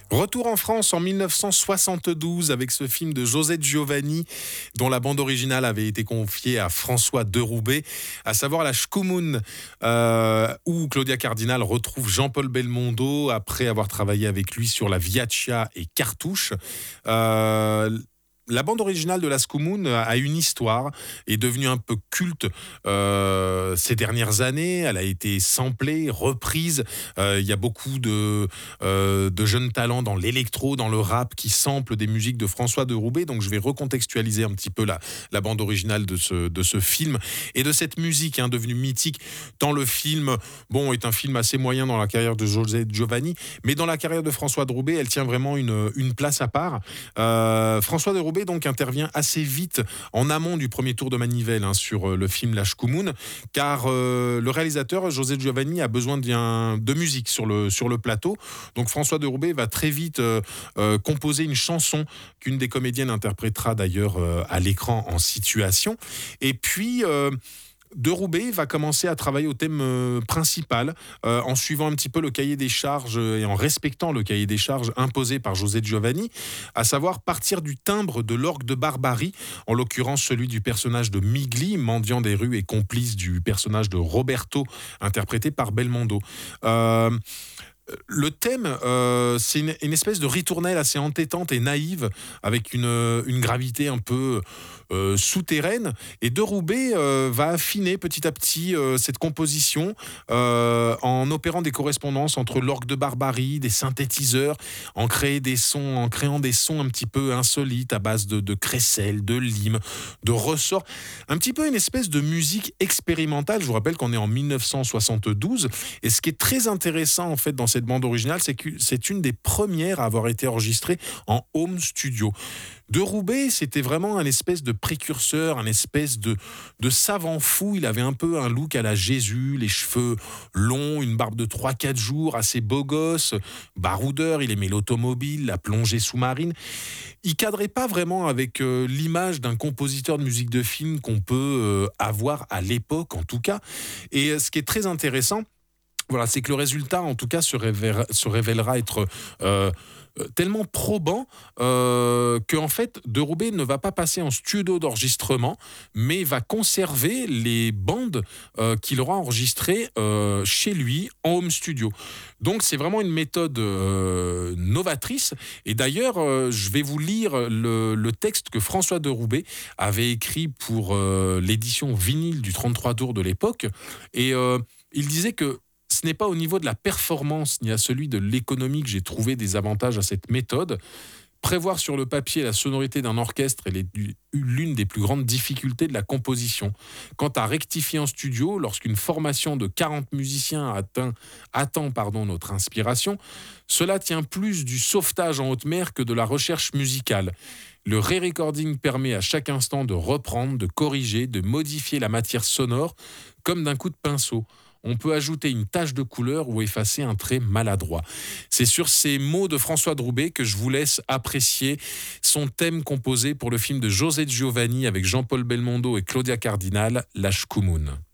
Retour en France en 1972 avec ce film de José Giovanni dont la bande originale avait été confiée à François Deroubé, à savoir La Shkumun, où Claudia Cardinal retrouve Jean-Paul Belmondo après avoir travaillé avec lui sur La Viaccia et Cartouche. La bande originale de La Shkumun a une histoire, est devenue un peu culte ces dernières années. Elle a été samplée, reprise. Il y a beaucoup de jeunes talents dans l'électro, dans le rap, qui samplent des musiques de François Deroubé. Donc je vais recontextualiser un petit peu la bande originale de ce film et de cette musique devenue mythique. Tant le film, est un film assez moyen dans la carrière de José Giovanni, mais dans la carrière de François Deroubé, elle tient vraiment une place à part. François Deroubé donc intervient assez vite en amont du premier tour de manivelle sur le film La Shkumun, car le réalisateur José Giovanni a besoin de musique sur le plateau. Donc François Deroubé va très vite composer une chanson qu'une des comédiennes interprétera d'ailleurs à l'écran en situation. Et puis Deroubé va commencer à travailler au thème principal en suivant un petit peu le cahier des charges et en respectant le cahier des charges imposé par José Giovanni, à savoir partir du timbre de l'orgue de Barbarie, en l'occurrence celui du personnage de Migli, mendiant des rues et complice du personnage de Roberto, interprété par Belmondo. Le thème, c'est une espèce de ritournelle assez entêtante et naïve, avec une gravité un peu souterraine. Et Deroubé va affiner petit à petit cette composition en opérant des correspondances entre l'orgue de Barbarie, des synthétiseurs, en créant des sons un petit peu insolites à base de crécelles, de limes, de ressorts. Un petit peu une espèce de musique expérimentale. Je vous rappelle qu'on est en 1972. Et ce qui est très intéressant en fait dans cette bande originale, c'est que c'est une des premières à avoir été enregistrée en home studio. Deroubé, c'était vraiment un espèce de précurseur, un espèce de savant fou. Il avait un peu un look à la Jésus, les cheveux longs, une barbe de 3-4 jours, assez beau gosse, baroudeur, il aimait l'automobile, la plongée sous-marine. Il cadrait pas vraiment avec l'image d'un compositeur de musique de film qu'on peut avoir à l'époque, en tout cas. Et ce qui est très intéressant, voilà, c'est que le résultat, en tout cas, se révélera être tellement probant qu'en fait, Deroubé ne va pas passer en studio d'enregistrement, mais va conserver les bandes qu'il aura enregistrées chez lui en home studio. Donc, c'est vraiment une méthode novatrice. Et d'ailleurs, je vais vous lire le texte que François Deroubé avait écrit pour l'édition vinyle du 33 tours de l'époque. Et il disait que ce n'est pas au niveau de la performance ni à celui de l'économie que j'ai trouvé des avantages à cette méthode. Prévoir sur le papier la sonorité d'un orchestre est l'une des plus grandes difficultés de la composition. Quant à rectifier en studio, lorsqu'une formation de 40 musiciens attend notre inspiration, cela tient plus du sauvetage en haute mer que de la recherche musicale. Le re-recording permet à chaque instant de reprendre, de corriger, de modifier la matière sonore comme d'un coup de pinceau. On peut ajouter une tache de couleur ou effacer un trait maladroit. C'est sur ces mots de François Deroubé que je vous laisse apprécier son thème composé pour le film de José Giovanni avec Jean-Paul Belmondo et Claudia Cardinal, La Shkumun.